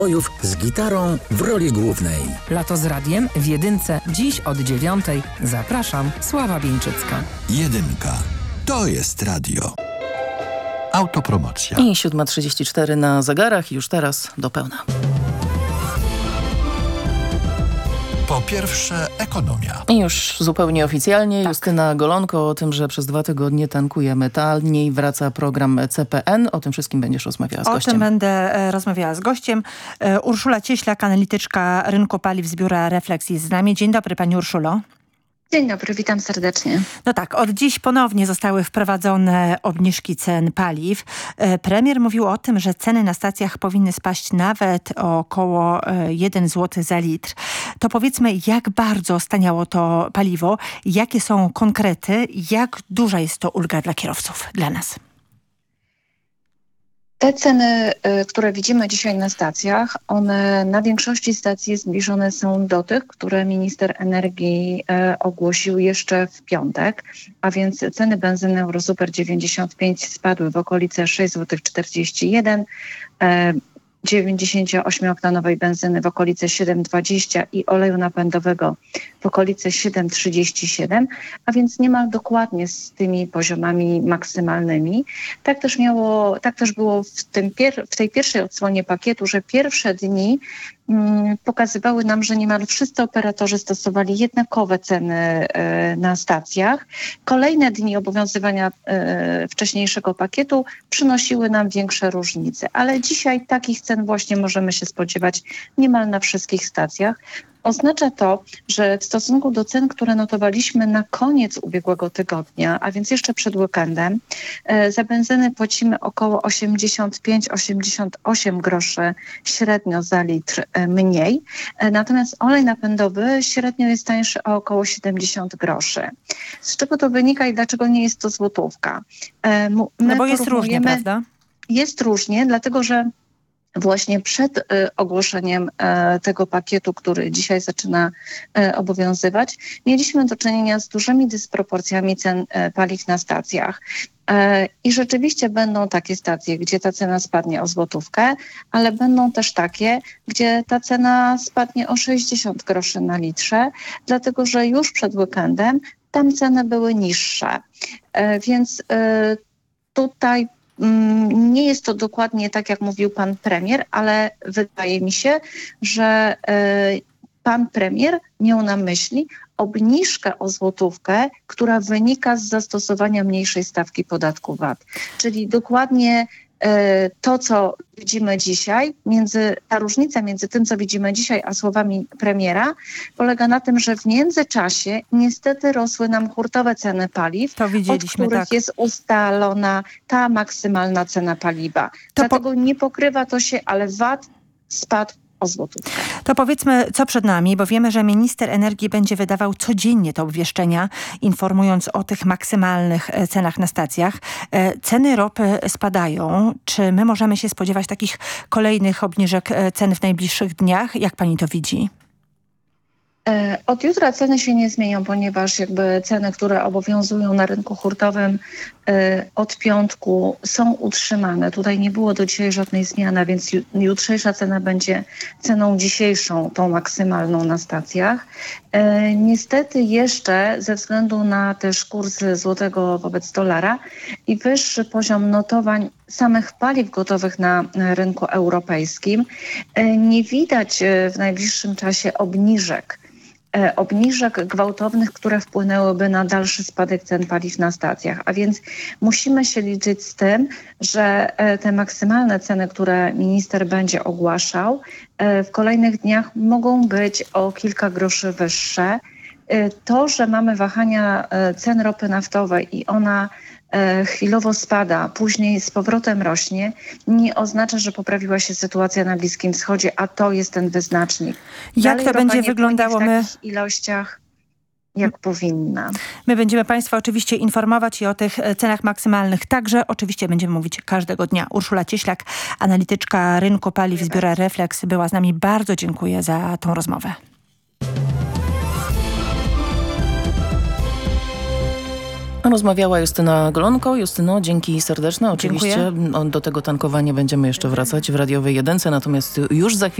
z gitarą w roli głównej. Lato z radiem w Jedynce dziś od 9:00. Zapraszam, Sława Bieńczycka. Jedynka. To jest radio. Autopromocja. I 7:34 na zegarach. Już teraz do pełna. Po pierwsze, ekonomia. I już zupełnie oficjalnie Justyna Golonko o tym, że przez 2 tygodnie tankujemy taniej. Wraca program CPN. O tym wszystkim będziesz rozmawiała z gościem. O tym będę rozmawiała z gościem. Urszula Cieślak, analityczka rynku paliw z biura Reflex jest z nami. Dzień dobry pani Urszulo. Dzień dobry, witam serdecznie. No tak, od dziś ponownie zostały wprowadzone obniżki cen paliw. Premier mówił o tym, że ceny na stacjach powinny spaść nawet o około 1 zł za litr. To powiedzmy, jak bardzo staniało to paliwo, jakie są konkrety, jak duża jest to ulga dla kierowców, dla nas? Te ceny, które widzimy dzisiaj na stacjach, one na większości stacji zbliżone są do tych, które minister energii ogłosił jeszcze w piątek, a więc ceny benzyny Eurosuper 95 spadły w okolice 6,41 zł, 98-oktanowej benzyny w okolice 7,20 i oleju napędowego w okolice 7,37, a więc niemal dokładnie z tymi poziomami maksymalnymi. Tak też było w tej pierwszej odsłonie pakietu, że pierwsze dni pokazywały nam, że niemal wszyscy operatorzy stosowali jednakowe ceny na stacjach. Kolejne dni obowiązywania wcześniejszego pakietu przynosiły nam większe różnice, ale dzisiaj takich cen właśnie możemy się spodziewać niemal na wszystkich stacjach. Oznacza to, że w stosunku do cen, które notowaliśmy na koniec ubiegłego tygodnia, a więc jeszcze przed weekendem, za benzynę płacimy około 85-88 groszy średnio za litr mniej. Natomiast olej napędowy średnio jest tańszy o około 70 groszy. Z czego to wynika i dlaczego nie jest to złotówka? No bo jest różnie, prawda? Jest różnie, dlatego że właśnie przed ogłoszeniem tego pakietu, który dzisiaj zaczyna obowiązywać, mieliśmy do czynienia z dużymi dysproporcjami cen paliw na stacjach. I rzeczywiście będą takie stacje, gdzie ta cena spadnie o złotówkę, ale będą też takie, gdzie ta cena spadnie o 60 groszy na litrze, dlatego że już przed weekendem tam ceny były niższe. Więc tutaj nie jest to dokładnie tak, jak mówił pan premier, ale wydaje mi się, że pan premier miał na myśli obniżkę o złotówkę, która wynika z zastosowania mniejszej stawki podatku VAT. Czyli dokładnie to, co widzimy dzisiaj, ta różnica między tym, co widzimy dzisiaj, a słowami premiera, polega na tym, że w międzyczasie niestety rosły nam hurtowe ceny paliw, od których jest ustalona ta maksymalna cena paliwa. Dlatego nie pokrywa to się, ale VAT spadł o złotówkę. To powiedzmy, co przed nami, bo wiemy, że minister energii będzie wydawał codziennie te obwieszczenia, informując o tych maksymalnych cenach na stacjach. Ceny ropy spadają. Czy my możemy się spodziewać takich kolejnych obniżek cen w najbliższych dniach? Jak pani to widzi? Od jutra ceny się nie zmienią, ponieważ jakby ceny, które obowiązują na rynku hurtowym od piątku są utrzymane. Tutaj nie było do dzisiaj żadnej zmiany, więc jutrzejsza cena będzie ceną dzisiejszą, tą maksymalną na stacjach. Niestety jeszcze ze względu na też kurs złotego wobec dolara i wyższy poziom notowań samych paliw gotowych na rynku europejskim nie widać w najbliższym czasie obniżek gwałtownych, które wpłynęłyby na dalszy spadek cen paliw na stacjach. A więc musimy się liczyć z tym, że te maksymalne ceny, które minister będzie ogłaszał, w kolejnych dniach mogą być o kilka groszy wyższe. To, że mamy wahania cen ropy naftowej i ona chwilowo spada, później z powrotem rośnie, nie oznacza, że poprawiła się sytuacja na Bliskim Wschodzie, a to jest ten wyznacznik. Jak to będzie wyglądało? W takich ilościach, jak powinna. My będziemy państwa oczywiście informować i o tych cenach maksymalnych także. Oczywiście będziemy mówić każdego dnia. Urszula Cieślak, analityczka rynku paliw z biura Reflex, była z nami. Bardzo dziękuję za tą rozmowę. Rozmawiała Justyna Golonko. Justyno, dzięki serdeczne. Oczywiście Dziękuję. do tego tankowania będziemy jeszcze wracać w radiowej jedynce, natomiast już za chwilę